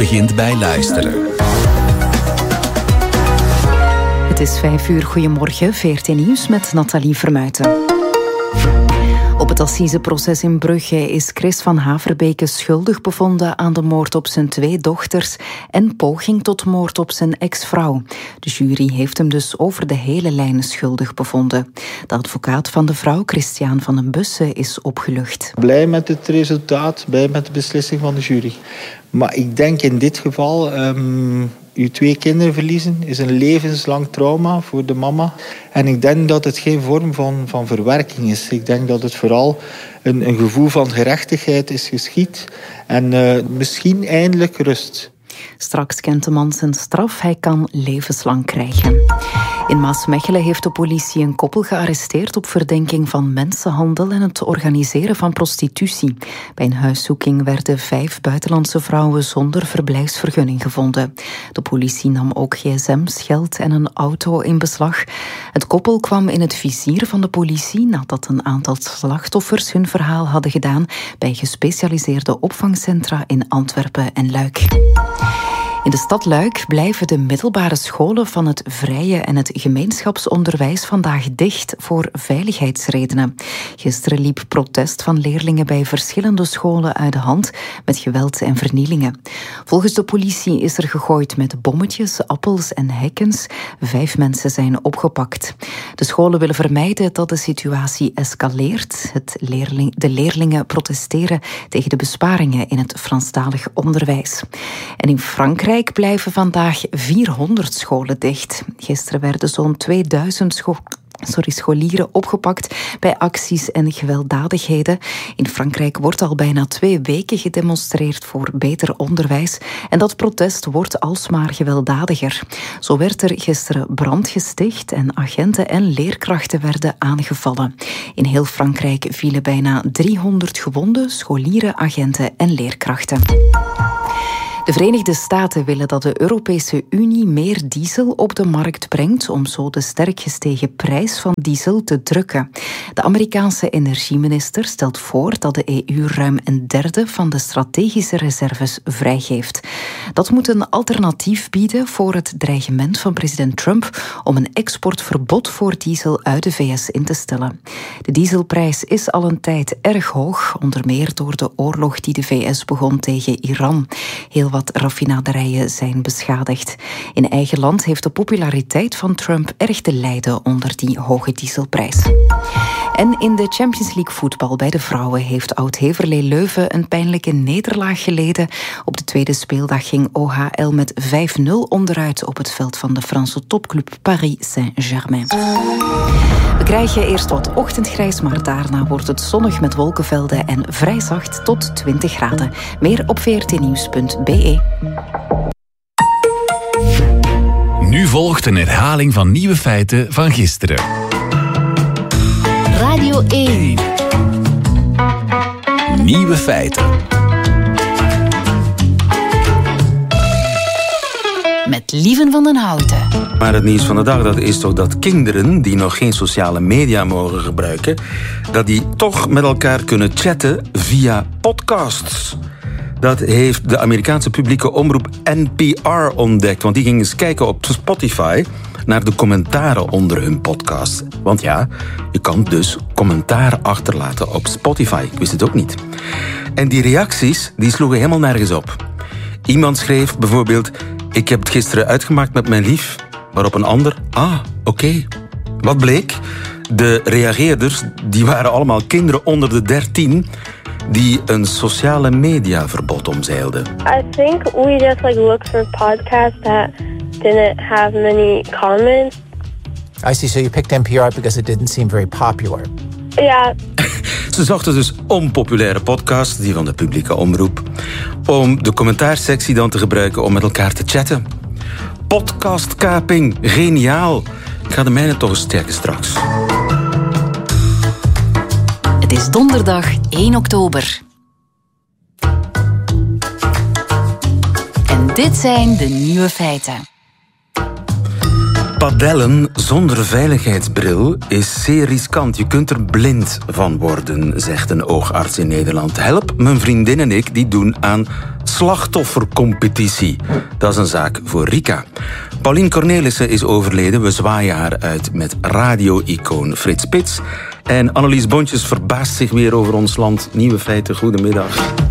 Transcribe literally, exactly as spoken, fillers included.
begint bij luisteren. Het is vijf uur. Goedemorgen, V R T Nieuws met Nathalie Vermuijten. Op het assiseproces in Brugge is Chris van Haverbeke schuldig bevonden aan de moord op zijn twee dochters en poging tot moord op zijn ex-vrouw. De jury heeft hem dus over de hele lijn schuldig bevonden. De advocaat van de vrouw, Christian van den Bussen, is opgelucht. Blij met het resultaat, blij met de beslissing van de jury. Maar ik denk in dit geval, um, uw twee kinderen verliezen is een levenslang trauma voor de mama. En ik denk dat het geen vorm van, van verwerking is. Ik denk dat het vooral een, een gevoel van gerechtigheid is geschied. En uh, misschien eindelijk rust. Straks kent de man zijn straf. Hij kan levenslang krijgen. In Maasmechelen heeft de politie een koppel gearresteerd op verdenking van mensenhandel en het organiseren van prostitutie. Bij een huiszoeking werden vijf buitenlandse vrouwen zonder verblijfsvergunning gevonden. De politie nam ook gsm's, geld en een auto in beslag. Het koppel kwam in het vizier van de politie nadat een aantal slachtoffers hun verhaal hadden gedaan bij gespecialiseerde opvangcentra in Antwerpen en Luik. In de stad Luik blijven de middelbare scholen van het vrije en het gemeenschapsonderwijs vandaag dicht voor veiligheidsredenen. Gisteren liep protest van leerlingen bij verschillende scholen uit de hand met geweld en vernielingen. Volgens de politie is er gegooid met bommetjes, appels en hekkens. Vijf mensen zijn opgepakt. De scholen willen vermijden dat de situatie escaleert. Het leerling, de leerlingen protesteren tegen de besparingen in het Franstalig onderwijs. En in Frankrijk blijven vandaag vierhonderd scholen dicht. Gisteren werden zo'n tweeduizend scho- sorry, scholieren opgepakt bij acties en gewelddadigheden. In Frankrijk wordt al bijna twee weken gedemonstreerd voor beter onderwijs. En dat protest wordt alsmaar gewelddadiger. Zo werd er gisteren brand gesticht en agenten en leerkrachten werden aangevallen. In heel Frankrijk vielen bijna driehonderd gewonden, scholieren, agenten en leerkrachten. De Verenigde Staten willen dat de Europese Unie meer diesel op de markt brengt om zo de sterk gestegen prijs van diesel te drukken. De Amerikaanse energieminister stelt voor dat de E U ruim een derde van de strategische reserves vrijgeeft. Dat moet een alternatief bieden voor het dreigement van president Trump om een exportverbod voor diesel uit de V S in te stellen. De dieselprijs is al een tijd erg hoog, onder meer door de oorlog die de V S begon tegen Iran. Heel wat raffinaderijen zijn beschadigd. In eigen land heeft de populariteit van Trump erg te lijden onder die hoge dieselprijs. En in de Champions League voetbal bij de vrouwen heeft Oud-Heverlee Leuven een pijnlijke nederlaag geleden. Op de tweede speeldag ging O H L met vijf nul onderuit op het veld van de Franse topclub Paris Saint-Germain. We krijgen eerst wat ochtendgrijs, maar daarna wordt het zonnig met wolkenvelden en vrij zacht tot twintig graden. Meer op v r t nieuws punt b e. Nu volgt een herhaling van nieuwe feiten van gisteren. Radio één. Nieuwe feiten. Met Lieven van den Houten. Maar het nieuws van de dag, dat is toch dat kinderen die nog geen sociale media mogen gebruiken, dat die toch met elkaar kunnen chatten via podcasts. Dat heeft de Amerikaanse publieke omroep N P R ontdekt. Want die ging eens kijken op Spotify naar de commentaren onder hun podcast. Want ja, je kan dus commentaar achterlaten op Spotify. Ik wist het ook niet. En die reacties, die sloegen helemaal nergens op. Iemand schreef bijvoorbeeld: ik heb het gisteren uitgemaakt met mijn lief. Waarop een ander: ah, oké. Okay. Wat bleek? De reageerders, die waren allemaal kinderen onder de dertien... die een sociale mediaverbod omzeilden. I think we just like looked for podcasts that didn't have many comments. I see, so you picked N P R because it didn't seem very popular. Ja. Ze zochten dus onpopulaire podcasts, die van de publieke omroep, om de commentaarsectie dan te gebruiken om met elkaar te chatten. Podcastkaping, geniaal. Ik ga de mijne toch eens checken straks. Het is donderdag één oktober. En dit zijn de nieuwe feiten. Padellen zonder veiligheidsbril is zeer riskant. Je kunt er blind van worden, zegt een oogarts in Nederland. Help, mijn vriendin en ik die doen aan slachtoffercompetitie. Dat is een zaak voor Rika. Pauline Cornelissen is overleden. We zwaaien haar uit met radio-icoon Frits Spits. En Annelies Bontjes verbaast zich weer over ons land. Nieuwe feiten, goedemiddag.